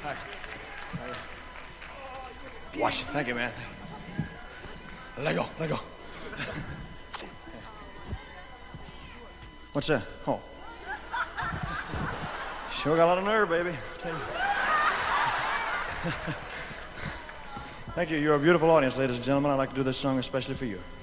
Watch. Thank you, man. Let go. Let go. What's that? Oh. Sure got a lot of nerve, baby. Thank you. You're a beautiful audience, ladies and gentlemen. I'd like to do this song especially for you.